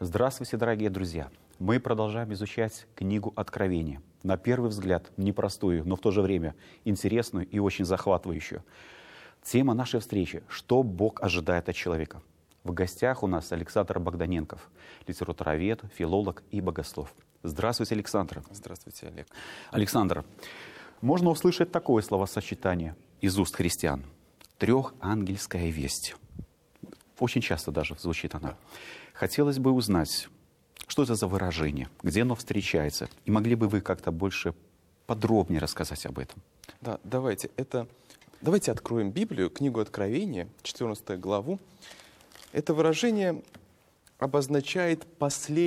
Здравствуйте, дорогие друзья! Мы продолжаем изучать книгу Откровения. На первый взгляд непростую, но в то же время интересную и очень захватывающую. Тема нашей встречи — «Что Бог ожидает от человека?». В гостях у нас Александр Богданенков, литературовед, филолог и богослов. Здравствуйте, Александр. Здравствуйте, Олег. Александр, можно услышать такое словосочетание из уст христиан: трехангельская весть. Очень часто даже звучит она. Хотелось бы узнать, что это за выражение, где оно встречается, и могли бы вы как-то больше подробнее рассказать об этом? Да, давайте откроем Библию, книгу Откровения, 14 главу. Это выражение обозначает последнее